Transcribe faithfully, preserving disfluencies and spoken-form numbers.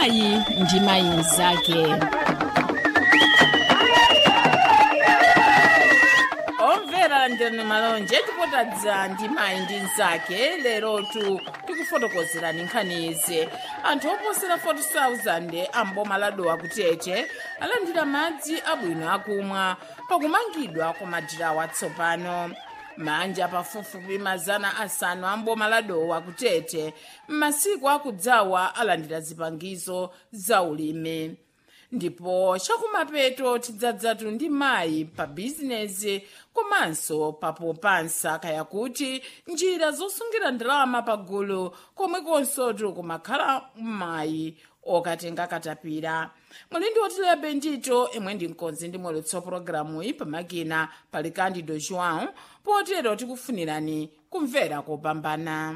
mayi ndi mayi mnzake. Omvera ndani malonje tipotadza ndi mayi ndi mnzake lerotu tikufotokozerani nkhani izi. Anthu oposera forty thousand amboma la Dowa Kutete alandira madzi abwino akumwa pakumangidwa kwa madirawo atsopano. Manja pafupifupi mazana asanu amboma la Dowa Kutete m'masiku akudzawa alandira zipangizo za ulimi. Ndipo chakumapeto tidzadzatu ndi mayi pa bizinezi komanso papopansa kaya kuti njira zosungira ndalama pagulu komwe konsotu kumakhala mayi okatenga katapira. Mulindi wotilebe ndito imwe ndi mkonzi ndi mwelutso programu iyi pamakina pali Candido João potero tikufunirani kumvera kopambana.